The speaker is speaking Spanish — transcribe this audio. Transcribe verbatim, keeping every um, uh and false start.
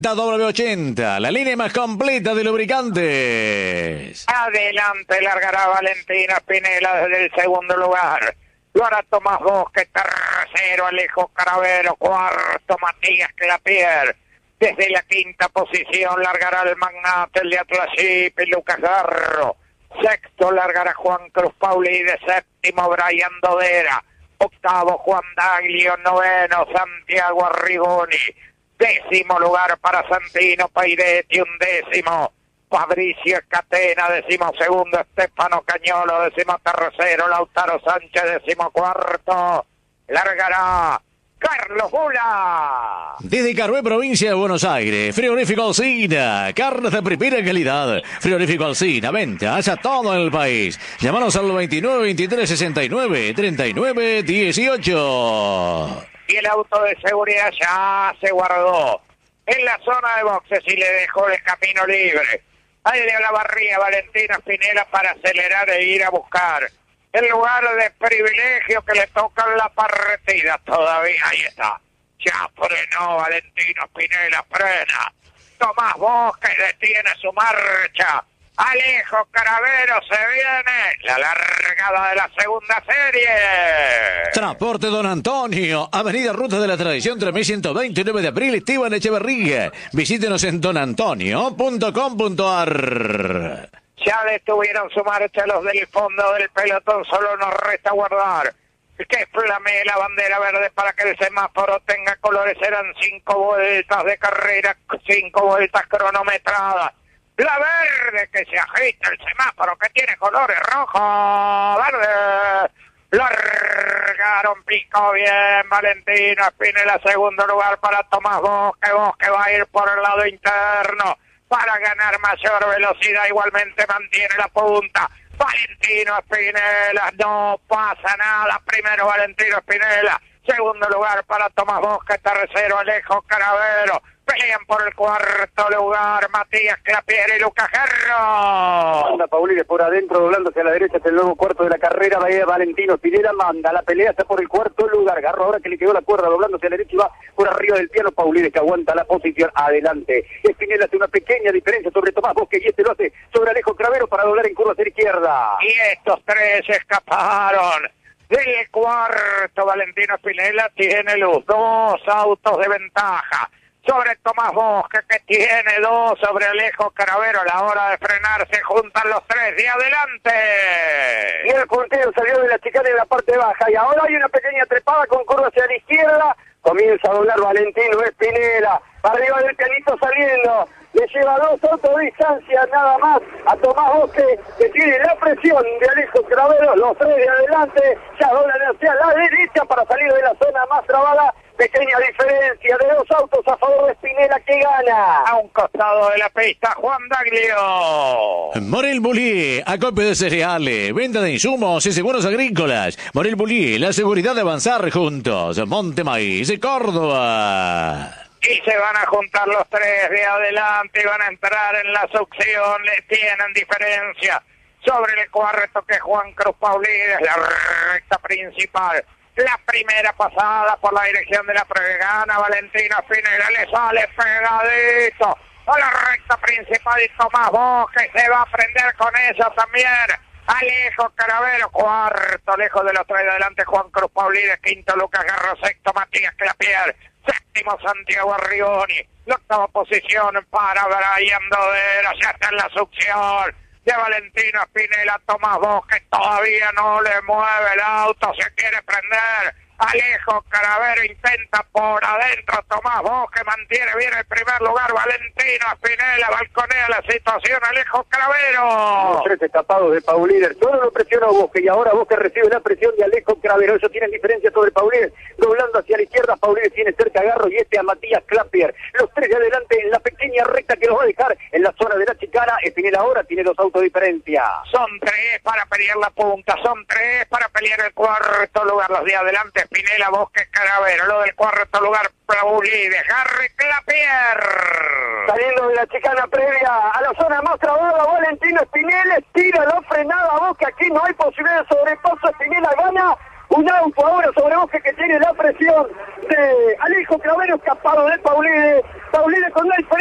W ochenta, la línea más completa de lubricantes. Adelante largará Valentina Spinella desde el segundo lugar. Lo hará Tomás Bosque, tercero Alejo Caravero, cuarto Matías Clapier. Desde la quinta posición largará el magnate, el de Atlas Jeep, Lucas Garro. Sexto largará Juan Cruz Paulide, séptimo Brian Dodera. Octavo Juan Daglio, noveno Santiago Arrigoni. Décimo lugar para Santino Pairetti, un décimo Fabricio Catena, décimo segundo Estefano Cañolo, décimo tercero Lautaro Sánchez, décimo cuarto largará Carlos Bula. Desde Carué, provincia de Buenos Aires, Frigorífico Alsina, carnes de primera calidad. Frigorífico Alsina, ventas a todo el país. Llámanos al veintinueve veintitrés sesenta y nueve treinta y nueve dieciocho. Y el auto de seguridad ya se guardó en la zona de boxes y le dejó el camino libre. Ahí de la barría Valentina Spinella para acelerar e ir a buscar el lugar de privilegio que le toca en la partida. Todavía ahí está. Ya frenó Valentino Spinella, frena. Tomás Bosque detiene su marcha. Alejo Caravero se viene. La largada de la segunda serie. Transporte Don Antonio, Avenida Ruta de la Tradición tres mil ciento veintinueve de abril, Esteban Echeverría. Visítenos en don antonio punto com punto a r. Ya detuvieron su marcha los del fondo del pelotón, solo nos resta guardar que flamee la bandera verde para que el semáforo tenga colores. Serán cinco vueltas de carrera, cinco vueltas cronometradas. La verde que se agita, el semáforo que tiene colores rojo, verde. Largaron, picó bien Valentino Spinella, segundo lugar para Tomás Bosque. Bosque va a ir por el lado interno para ganar mayor velocidad, igualmente mantiene la punta. Valentino Spinella, no pasa nada. Primero Valentino Spinella, segundo lugar para Tomás Bosque, tercero Alejo Caravero. Pelean por el cuarto lugar Matías Clapier y Lucas Garro. Anda Paulide por adentro, doblándose a la derecha, es el nuevo cuarto de la carrera. Bahía Valentino Spinella manda, la pelea está por el cuarto lugar. Garro ahora que le quedó la cuerda, doblándose a la derecha y va por arriba del piano. Paulide que aguanta la posición adelante. Spinella hace una pequeña diferencia sobre Tomás Bosque y este lo hace sobre Alejo Caravero para doblar en curva hacia la izquierda. Y estos tres escaparon del cuarto. Valentino Spinella tiene luz, dos autos de ventaja sobre Tomás Bosque, que tiene dos sobre Alejo Caravero. A la hora de frenar se juntan los tres de adelante. Y el puntero salió de la chicana en la parte baja y ahora hay una pequeña trepada con curva hacia la izquierda. Comienza a doblar Valentino Spinella, arriba del pianito saliendo. Le lleva dos autos de distancia nada más a Tomás Bosque, que tiene la presión de Alejo Caravero. Los tres de adelante ya doblan hacia la derecha para salir de la zona más trabada. Pequeña diferencia de dos autos a favor de Spinella, que gana. A un costado de la pista, Juan Daglio. Morel Bullier, acopio de cereales, venta de insumos y seguros agrícolas. Morel Bullier, la seguridad de avanzar juntos. Monte Maíz, Córdoba. Y se van a juntar los tres de adelante y van a entrar en la succión. Le tienen diferencia sobre el cuarto, que Juan Cruz Paulide, es la recta principal. La primera pasada por la dirección de la pregana, Valentino Spinella le sale pegadito a la recta principal y Tomás Bosque se va a prender con eso también. Alejo Caravero, cuarto, lejos de los tres de adelante, Juan Cruz Paulide, quinto Lucas Garro, sexto Matías Clapier, séptimo Santiago Arrigoni, la octava posición para Brian Dodera, ya está en la succión de Valentino Spinella. Tomás Bosque todavía no le mueve el auto, se quiere prender. Alejo Caravero intenta por adentro. Tomás Bosque mantiene bien el primer lugar. Valentino Spinella balconea la situación. Alejo Caravero. Los tres escapados de Paulide. Solo lo presionó Bosque y ahora Bosque recibe la presión de Alejo Caravero. Ellos tienen diferencia sobre Paulide. Doblando hacia la izquierda, Paulide tiene cerca a Garro y este a Matías Clapier. Los tres de adelante en la pequeña recta que los va a dejar en la zona de la chicana. Spinella ahora tiene dos autos de diferencia. Son tres para pelear la punta. Son tres para pelear el cuarto lugar. Los de adelante, Spinella, Bosque, Caravero. Lo del cuarto lugar, Paulide, Harry Clapier. Saliendo de la chicana previa a la zona más trabada, Valentino Spinella tira la frenada a Bosque. Aquí no hay posibilidad de sobrepaso. Spinella gana Un auto ahora sobre Boje que tiene la presión de Alejo Clavero escapado de Paulide. Paulide con la